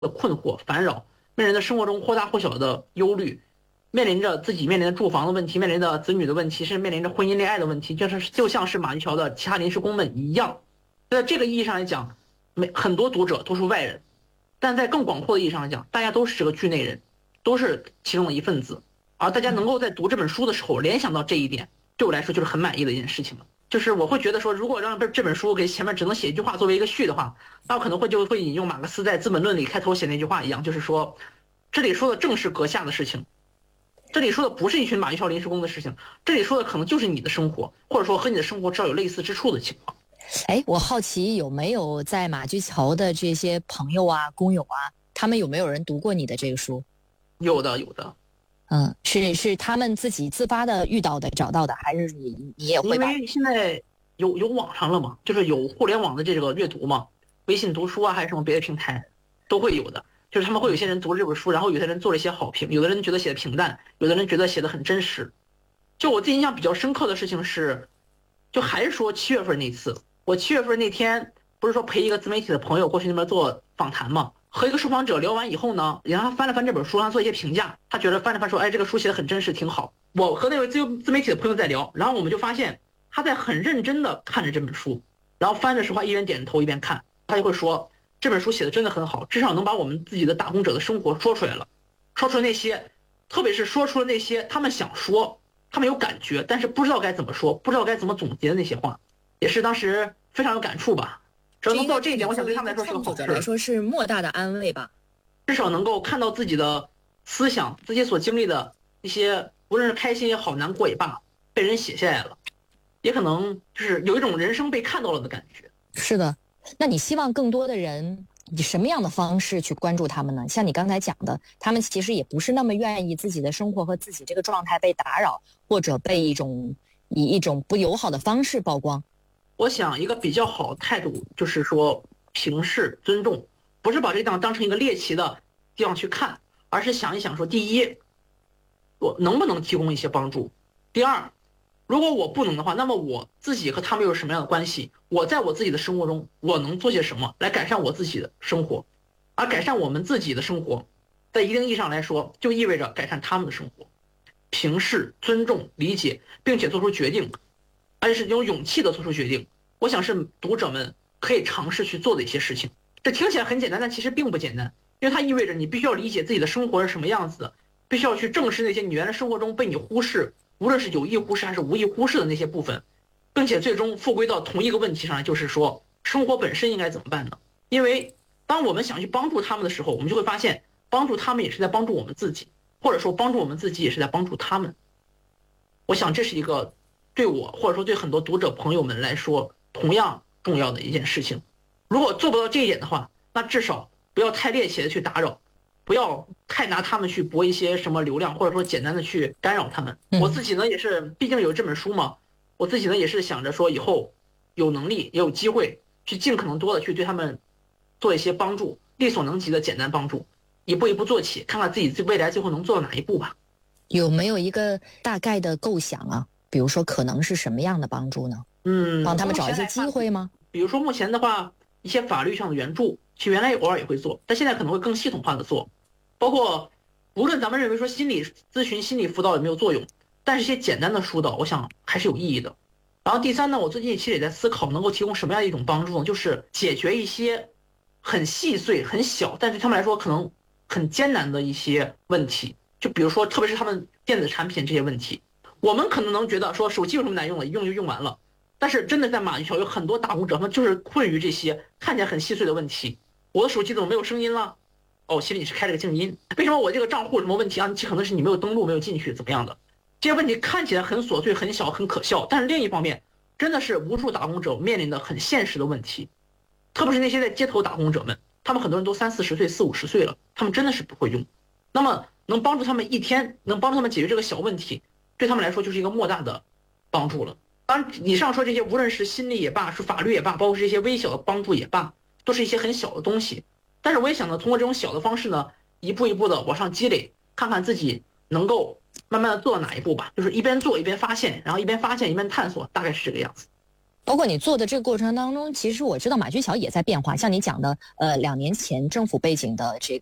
的困惑、烦扰，面临着生活中或大或小的忧虑，面临着自己面临的住房的问题，面临着子女的问题，甚至面临着婚姻恋爱的问题，就像是马玉桥的其他临时工们一样。在这个意义上来讲，很多读者都是外人，但在更广阔的意义上来讲，大家都是这个剧内人，都是其中的一份子。而大家能够在读这本书的时候联想到这一点，对我来说就是很满意的一件事情了。就是我会觉得说，如果让这本书给前面只能写一句话作为一个序的话，那我可能会引用马克思在《资本论》里开头写那句话一样，就是说，这里说的正是阁下的事情，这里说的不是一群马玉桥临时工的事情，这里说的可能就是你的生活，或者说和你的生活至少有类似之处的情况。 我好奇有没有在马驹桥的这些朋友啊、工友啊，他们有没有人读过你的这个书？ 有的。 是他们自己自发的遇到的、找到的，还是你也会？ 因为现在有网上了嘛，就是有互联网的这个阅读嘛，微信读书啊，还是什么别的平台都会有的。就是他们会有些人读了这本书，然后有些人做了一些好评，有的人觉得写的平淡，有的人觉得写的很真实。就我自己印象比较深刻的事情是，就还是说7月份那次，我7月份那天不是说陪一个自媒体的朋友过去那边做访谈嘛，和一个受访者聊完以后呢，然后他翻了翻这本书，他做一些评价，他觉得翻了翻说，哎，这个书写的很真实，挺好。我和那位自媒体的朋友在聊，然后我们就发现他在很认真的看着这本书，然后翻的时候一边点头一边看，他就会说这本书写的真的很好，至少能把我们自己的打工者的生活说出来了，说出了那些，特别是说出了那些他们想说，他们有感觉，但是不知道该怎么说，不知道该怎么总结的那些话，也是当时非常有感触吧。只要能做到这一点，我想对他们来说是个好事， 来说是莫大的安慰吧。 至少能够看到自己的思想，自己所经历的一些，无论是开心也好，难过也罢，被人写下来了，也可能就是有一种人生被看到了的感觉。 是的，那你希望更多的人以什么样的方式去关注他们呢？像你刚才讲的，他们其实也不是那么愿意自己的生活和自己这个状态被打扰，或者被以一种不友好的方式曝光。 我想一个比较好的态度就是说平视尊重，不是把这个地方当成一个猎奇的地方去看，而是想一想说，第一，我能不能提供一些帮助？第二，如果我不能的话，那么我自己和他们有什么样的关系？我在我自己的生活中，我能做些什么来改善我自己的生活？而改善我们自己的生活，在一定意义上来说，就意味着改善他们的生活。平视、尊重、理解，并且做出决定，而且是有勇气的做出决定。我想是读者们可以尝试去做的一些事情。这听起来很简单，但其实并不简单，因为它意味着你必须要理解自己的生活是什么样子的，必须要去正视那些你原来生活中被你忽视，无论是有意忽视还是无意忽视的那些部分，并且最终复归到同一个问题上来，就是说生活本身应该怎么办呢？因为当我们想去帮助他们的时候，我们就会发现帮助他们也是在帮助我们自己，或者说帮助我们自己也是在帮助他们。我想这是一个对我或者说对很多读者朋友们来说同样重要的一件事情。如果做不到这一点的话，那至少不要太猎奇的去打扰，不要太拿他们去博一些什么流量，或者说简单的去干扰他们。我自己呢也是，毕竟有这本书嘛，我自己呢也是想着说以后有能力也有机会去尽可能多的去对他们做一些帮助，力所能及的简单帮助，一步一步做起，看看自己未来最后能做到哪一步吧。 有没有一个大概的构想啊？比如说可能是什么样的帮助呢？帮他们找一些机会吗？ 比如说目前的话，一些法律上的援助，其实原来偶尔也会做，但现在可能会更系统化的做。包括无论咱们认为说心理咨询、心理辅导有没有作用，但是一些简单的疏导，我想还是有意义的。然后第三呢，我最近其实也在思考能够提供什么样的一种帮助呢？就是解决一些很细碎、很小，但是对他们来说可能很艰难的一些问题。就比如说，特别是他们电子产品这些问题，我们可能能觉得说手机有什么难用的，一用就用完了。但是真的在马玉桥有很多打工者，他们就是困于这些看起来很细碎的问题。我的手机怎么没有声音了？哦，其实你是开了个静音。为什么我这个账户什么问题啊？可能是你没有登录，没有进去，怎么样的？这些问题看起来很琐碎、很小、很可笑，但是另一方面，真的是无数打工者面临的很现实的问题。特别是那些在街头打工者们，他们很多人都30-40岁、40-50岁了，他们真的是不会用。那么能帮助他们一天，能帮助他们解决这个小问题，对他们来说就是一个莫大的帮助了。当然，以上说这些，无论是心理也罢，是法律也罢，包括这些微小的帮助也罢，都是一些很小的东西。但是我也想呢，通过这种小的方式呢，一步一步的往上积累，看看自己能够慢慢的做到哪一步吧。就是一边做一边发现，然后一边发现一边探索，大概是这个样子。 包括你做的这个过程当中，其实我知道马驹桥也在变化，像你讲的，2年前政府背景的这个